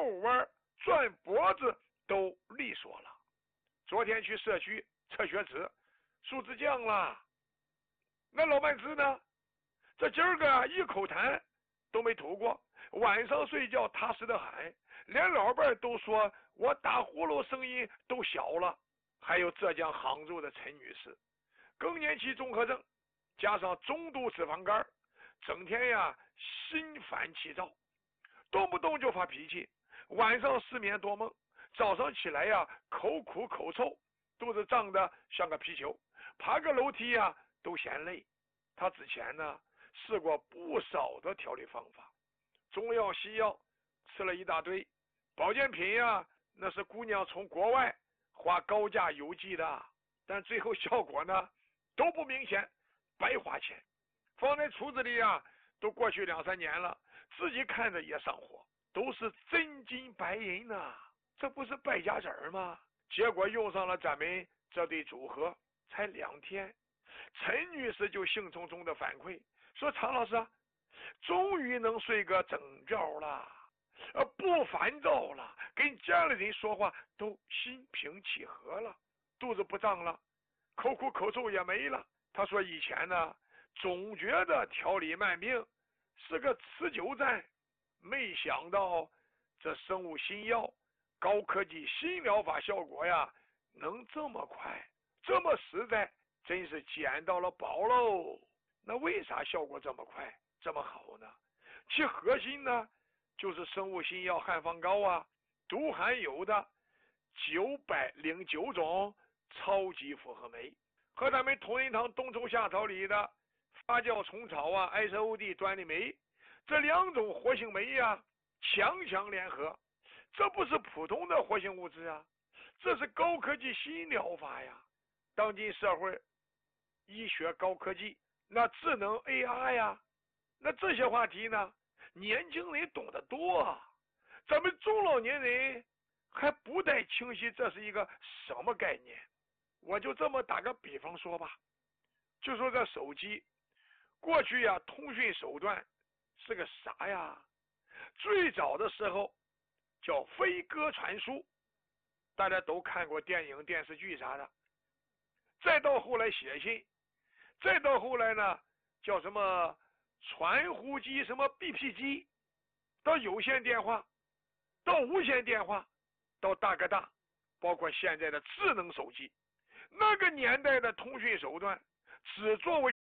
弯，转脖子都利索了。昨天去社区测血脂，数字降了。那老曼子呢？这今儿个一口痰都没吐过，晚上睡觉踏实的很，连老伴都说我打呼噜声音都小了。还有浙江杭州的陈女士，更年期综合症加上中度脂肪肝，整天呀心烦气躁，动不动就发脾气，晚上失眠多梦，早上起来呀口苦口臭，肚子胀得像个皮球，爬个楼梯呀都嫌累。他之前呢试过不少的调理方法，中药西药吃了一大堆，保健品呀那是姑娘从国外花高价邮寄的，但最后效果呢都不明显，白花钱。放在橱子里啊都过去2-3年了，自己看着也上火，都是真金白银呐，这不是败家子儿吗？结果用上了咱们这对组合才2天，陈女士就兴冲冲的反馈说，常老师终于能睡个整觉了，不烦躁了，跟家里人说话都心平气和了，肚子不胀了，口苦口臭也没了。他说以前呢总觉得调理慢病是个持久战，没想到这生物新药高科技新疗法效果呀能这么快这么实在，真是捡到了宝喽。那为啥效果这么快这么好呢？其核心呢就是生物新药汉方膏啊，独含有的909种超级复合酶，和咱们同仁堂冬虫夏草里的发酵虫草啊 SOD 端粒酶这2种活性酶呀强强联合，这不是普通的活性物质啊，这是高科技新疗法呀。当今社会医学高科技，那智能 AI 呀，那这些话题呢年轻人懂得多啊，咱们中老年人还不太清晰这是一个什么概念。我就这么打个比方说吧，就说这手机过去呀通讯手段是个啥呀？最早的时候叫飞鸽传书，大家都看过电影电视剧啥的，再到后来写信，再到后来呢叫什么传呼机，什么 BP 机，到有线电话，到无线电话，到大哥大，包括现在的智能手机。那个年代的通讯手段只作为